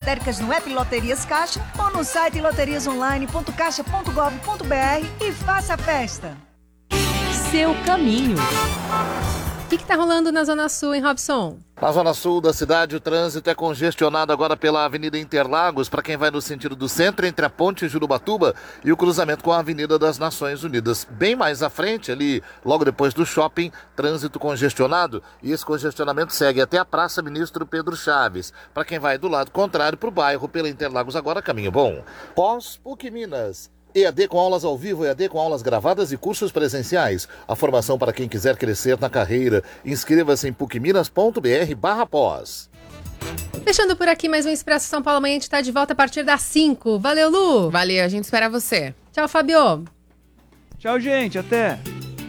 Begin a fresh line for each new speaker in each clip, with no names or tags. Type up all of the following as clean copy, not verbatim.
lotéricas no app Loterias Caixa ou no site loteriasonline.caixa.gov.br e faça a festa.
Seu caminho. O que tá rolando na Zona Sul, hein, Robson?
Na Zona Sul da cidade, o trânsito é congestionado agora pela Avenida Interlagos, para quem vai no sentido do centro, entre a Ponte Jurubatuba e o cruzamento com a Avenida das Nações Unidas. Bem mais à frente, ali, logo depois do shopping, trânsito congestionado, e esse congestionamento segue até a Praça Ministro Pedro Chaves. Para quem vai do lado contrário, para o bairro, pela Interlagos agora, caminho bom. Pós-PUC Minas. EAD com aulas ao vivo, EAD com aulas gravadas e cursos presenciais. A formação para quem quiser crescer na carreira. Inscreva-se em pucminas.br/pós.
Fechando por aqui mais um Expresso São Paulo. Amanhã a gente está de volta a partir das 5. Valeu, Lu!
Valeu, a gente espera você.
Tchau, Fabio!
Tchau, gente, até!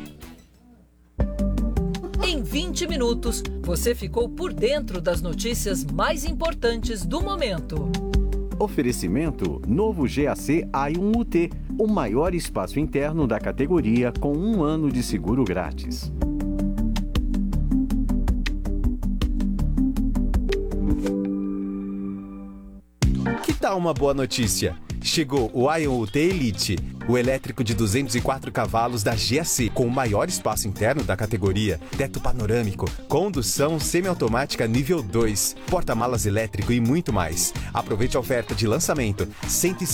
Em 20 minutos, você ficou por dentro das notícias mais importantes do momento.
Oferecimento novo GAC Aion UT, o maior espaço interno da categoria com 1 ano de seguro grátis.
Que tal uma boa notícia? Chegou o Aion UT Elite, o elétrico de 204 cavalos da GAC, com o maior espaço interno da categoria, teto panorâmico, condução semiautomática nível 2, porta-malas elétrico e muito mais. Aproveite a oferta de lançamento, R$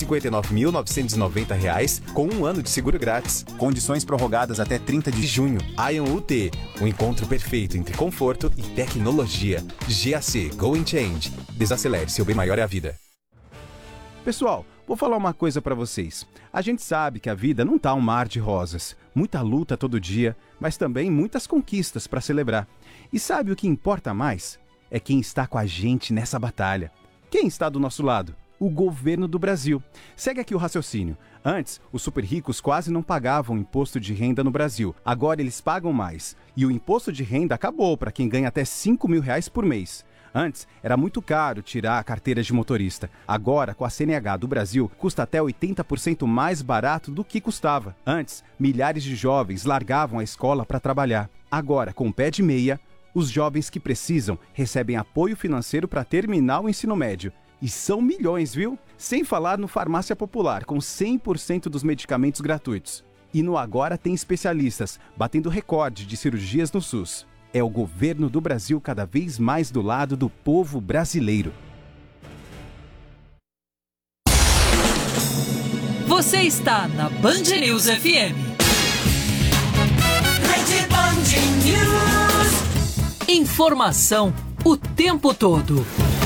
159.990, com 1 ano de seguro grátis. Condições prorrogadas até 30 de junho. Aion UT, um encontro perfeito entre conforto e tecnologia. GAC, Go and Change. Desacelere, seu bem maior é a vida.
Pessoal, vou falar uma coisa pra vocês. A gente sabe que a vida não tá um mar de rosas. Muita luta todo dia, mas também muitas conquistas pra celebrar. E sabe o que importa mais? É quem está com a gente nessa batalha. Quem está do nosso lado? O governo do Brasil. Segue aqui o raciocínio. Antes, os super ricos quase não pagavam imposto de renda no Brasil. Agora eles pagam mais. E o imposto de renda acabou para quem ganha até R$5.000 por mês. Antes, era muito caro tirar a carteira de motorista. Agora, com a CNH do Brasil, custa até 80% mais barato do que custava. Antes, milhares de jovens largavam a escola para trabalhar. Agora, com o pé de meia, os jovens que precisam recebem apoio financeiro para terminar o ensino médio. E são milhões, viu? Sem falar no Farmácia Popular, com 100% dos medicamentos gratuitos. E no Agora tem especialistas, batendo recorde de cirurgias no SUS. É o governo do Brasil cada vez mais do lado do povo brasileiro.
Você está na Band News FM. Rede Band News. Informação o tempo todo.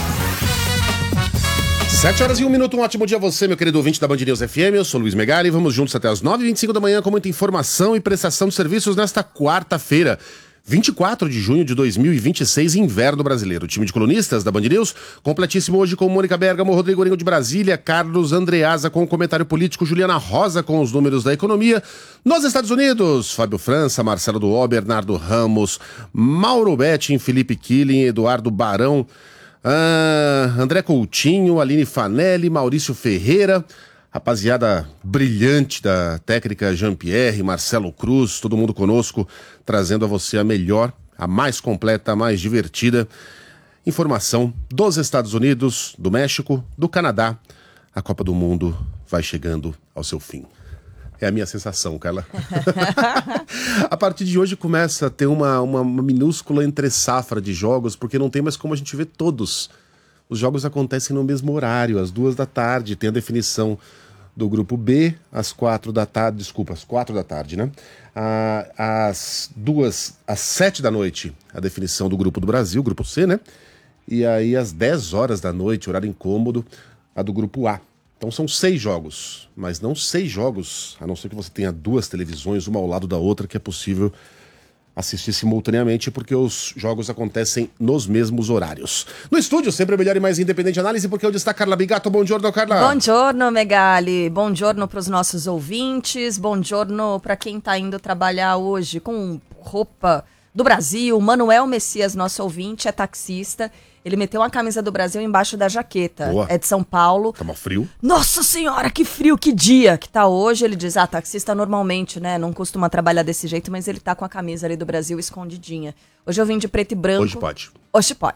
7h01, um ótimo dia a você, meu querido ouvinte da Band News FM. Eu sou Luiz Megali, vamos juntos até as 9h25 da manhã com muita informação e prestação de serviços nesta quarta-feira, 24 de junho de 2026, inverno brasileiro. O time de colunistas da Band News, completíssimo hoje com Mônica Bergamo, Rodrigo Oringo de Brasília, Carlos Andreasa com o comentário político, Juliana Rosa com os números da economia. Nos Estados Unidos, Fábio França, Marcelo Duó, Bernardo Ramos, Mauro Betting, Felipe Killing, Eduardo Barão, André Coutinho, Aline Fanelli, Maurício Ferreira, rapaziada brilhante da técnica Jean-Pierre, Marcelo Cruz, todo mundo conosco, trazendo a você a melhor, a mais completa, a mais divertida informação dos Estados Unidos, do México, do Canadá. A Copa do Mundo vai chegando ao seu fim. É a minha sensação, Carla. A partir de hoje começa a ter uma minúscula entre-safra de jogos, porque não tem mais como a gente ver todos. Os jogos acontecem no mesmo horário, às 14h. Tem a definição do grupo B, às 4h, desculpa, às 4h, né? Às 7h, a definição do grupo do Brasil, grupo C, né? E aí às 10h, horário incômodo, a do grupo A. Então são 6 jogos, mas não 6 jogos, a não ser que você tenha 2 televisões, uma ao lado da outra, que é possível assistir simultaneamente, porque os jogos acontecem nos mesmos horários. No estúdio, sempre a melhor e mais independente análise, porque hoje está Carla Bigato. Bom giorno, Carla.
Bom giorno, Megali. Bom giorno para os nossos ouvintes. Bom giorno para quem está indo trabalhar hoje com roupa do Brasil. Manuel Messias, nosso ouvinte, é taxista. Ele meteu uma camisa do Brasil embaixo da jaqueta. Boa. É de São Paulo.
Tá mal frio.
Nossa senhora, que frio, que dia que tá hoje. Ele diz, taxista normalmente, né, não costuma trabalhar desse jeito, mas ele tá com a camisa ali do Brasil escondidinha. Hoje eu vim de preto e branco.
Hoje pode.
Hoje pode.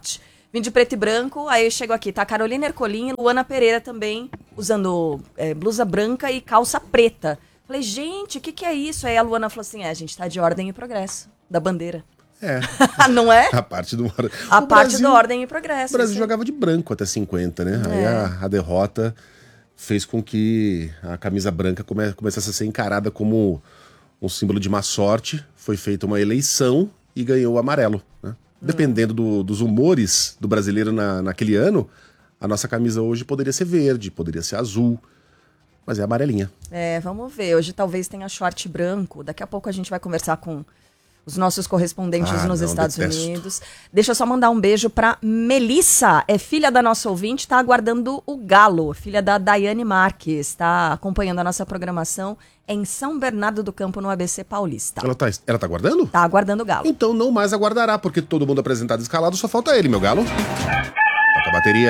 Vim de preto e branco, aí eu chego aqui, tá a Carolina Ercolim e Luana Pereira também, usando blusa branca e calça preta. Falei, gente, o que é isso? Aí a Luana falou assim, a gente tá de Ordem e Progresso, da bandeira. Não é?
A parte do
Ordem e Progresso.
O Brasil jogava de branco até 50, né? Aí a derrota fez com que a camisa branca começasse a ser encarada como um símbolo de má sorte. Foi feita uma eleição e ganhou o amarelo, né? Dependendo dos humores do brasileiro naquele ano, a nossa camisa hoje poderia ser verde, poderia ser azul, mas é amarelinha.
Vamos ver. Hoje talvez tenha short branco. Daqui a pouco a gente vai conversar com os nossos correspondentes nos Estados Unidos. Deixa eu só mandar um beijo pra Melissa, é filha da nossa ouvinte, tá aguardando o Galo, filha da Daiane Marques, tá acompanhando a nossa programação em São Bernardo do Campo, no ABC Paulista.
Ela tá aguardando?
Tá aguardando o Galo.
Então não mais aguardará, porque todo mundo apresentado e escalado, só falta ele, meu Galo. Toca a bateria.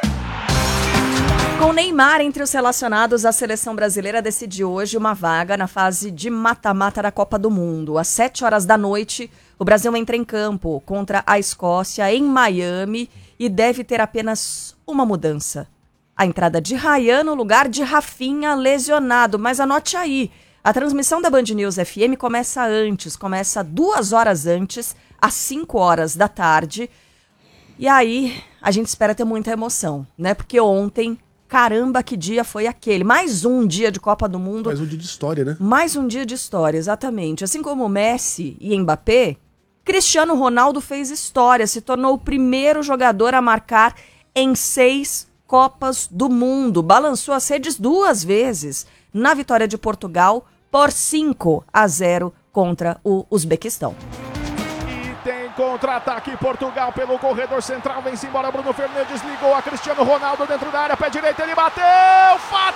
Com Neymar entre os relacionados, a seleção brasileira decidiu hoje uma vaga na fase de mata-mata da Copa do Mundo. Às 7 horas da noite, o Brasil entra em campo contra a Escócia em Miami e deve ter apenas uma mudança. A entrada de Ryan no lugar de Rafinha lesionado. Mas anote aí, a transmissão da Band News FM começa 2 horas antes, às 5 horas da tarde. E aí, a gente espera ter muita emoção, né? Porque ontem... Caramba, que dia foi aquele. Mais um dia de Copa do Mundo.
Mais um dia de história, né?
Mais um dia de história, exatamente. Assim como Messi e Mbappé, Cristiano Ronaldo fez história. Se tornou o primeiro jogador a marcar em 6 Copas do Mundo. Balançou as redes 2 vezes na vitória de Portugal por 5-0 contra o Uzbequistão.
Tem contra-ataque, Portugal pelo corredor central, vem-se embora, Bruno Fernandes ligou a Cristiano Ronaldo dentro da área, pé direito, ele bateu!